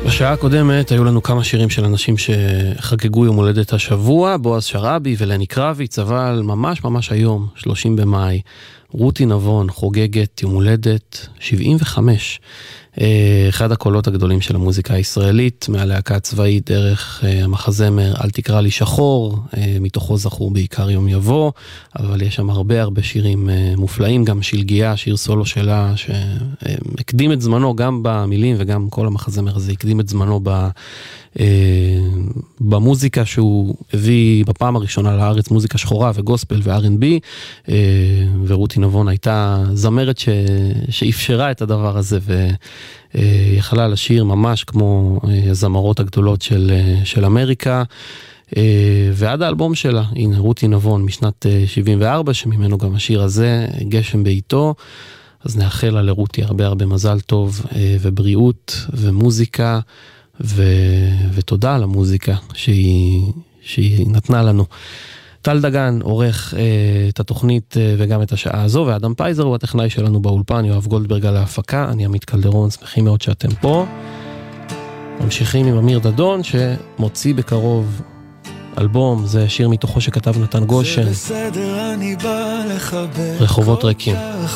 בשעה הקודמת היו לנו כמה שירים של אנשים שחגגו יום הולדת השבוע, בועז שרבי ולני קרביץ, אבל ממש היום, 30 במאי, רותי נבון חוגגת יום הולדת 75. אחד הקולות הגדולים של המוזיקה הישראלית, מהלהקה הצבאית דרך המחזמר אל תקרא לי שחור, מתוכו זכור בעיקר יום יבוא, אבל יש שם הרבה שירים מופלאים, גם שלגיה, שיר סולו שלה, שהקדים את זמנו גם במילים, וגם כל המחזמר הזה הקדים את זמנו במוזיקה שהוא הביא בפעם הראשונה לארץ, מוזיקה שחורה וגוספל ו-R&B, ורותי נבון הייתה זמרת שאפשרה את הדבר הזה, ויכלה לשיר ממש כמו הזמרות הגדולות של אמריקה, ועד האלבום שלה, הנה רותי נבון משנת 74, שממנו גם השיר הזה, גשם בעיתו. אז נאחל לה לרותי הרבה מזל טוב, ובריאות ומוזיקה, ותודה על המוזיקה שהיא נתנה לנו. טל דגן עורך את התוכנית וגם את השעה הזו, ואדם פייזר הוא הטכנאי שלנו באולפן, יואב גולדברג על ההפקה, אני עמית קלדרון, שמחים מאוד שאתם פה. ממשיכים עם אמיר דדון שמוציא בקרוב אלבום, זה שיר מתוכו שכתב נתן גושן, רחובות ריקים.